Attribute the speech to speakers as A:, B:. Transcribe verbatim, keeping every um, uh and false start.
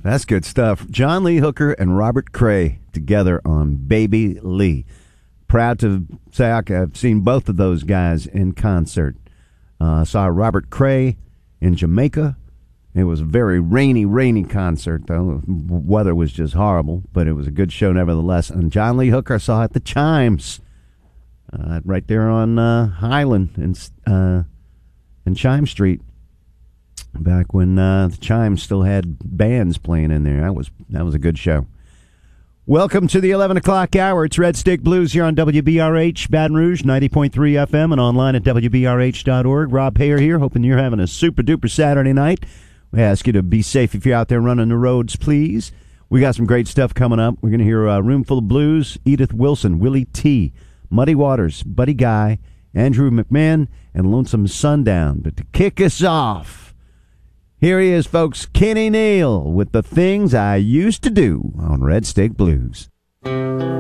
A: That's good stuff. John Lee Hooker and Robert Cray together on Baby Lee. Proud to say I've seen both of those guys in concert. Uh, saw Robert Cray in Jamaica. It was a very rainy, rainy concert, though. The weather was just horrible, but it was a good show nevertheless. And John Lee Hooker I saw at the Chimes, uh, right there on uh, Highland and, uh, and Chime Street. Back when uh, the Chimes still had bands playing in there. That was that was a good show. Welcome to the eleven o'clock hour. It's Red Stick Blues here on W B R H Baton Rouge, ninety point three F M, and online at W B R H dot org. Rob Payer here, hoping you're having a super-duper Saturday night. We ask you to be safe if you're out there running the roads, please. We got some great stuff coming up. We're going to hear a Room Full of Blues, Edith Wilson, Willie T., Muddy Waters, Buddy Guy, Andrew McMahon, and Lonesome Sundown. But to kick us off, here he is, folks, Kenny Neal with The Things I Used to Do on Red Stick Blues.